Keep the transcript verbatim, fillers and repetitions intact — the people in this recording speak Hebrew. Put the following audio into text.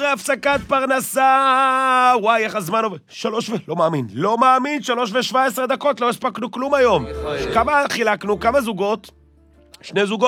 אחרי הפסקת פרנסה. וואי, איך הזמן עובר. שלוש ו... לא מאמין. לא מאמין, שלוש ושבע עשרה דקות, לא הספקנו כלום היום. כמה חילקנו? כמה זוגות? שני זוגות.